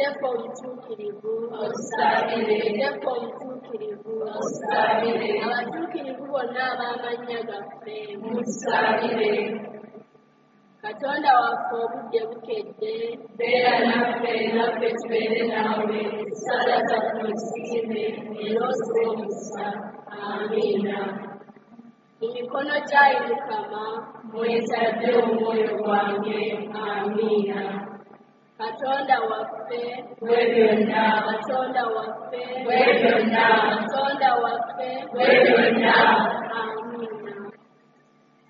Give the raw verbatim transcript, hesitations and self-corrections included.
Ojjeko omutuukirivu osaabire ojjeko omutuukirivu osaabire abatuukirivu bonna ab'amannya gaffe musaabire Katonda waffe obudde bukedde beera naffe naffe tubeere naawe essala zaffe ozisiime era oziwe omukisa amiina mu mikono gyayi Mukama mwetadde omwoyo gwange amiina Katonda waffe bwe byonna Katonda waffe bwe byonna Katonda waffe bwe byonna Amiina.